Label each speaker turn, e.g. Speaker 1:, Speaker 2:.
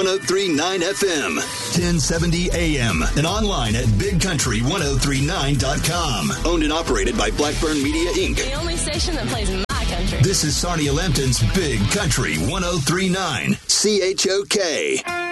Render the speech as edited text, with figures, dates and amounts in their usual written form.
Speaker 1: 103.9 FM, 1070 AM, and online at bigcountry1039.com. Owned and operated by Blackburn Media, Inc.
Speaker 2: The only station that plays my country.
Speaker 1: This is Sarnia Lambton's Big Country 103.9 CHOK.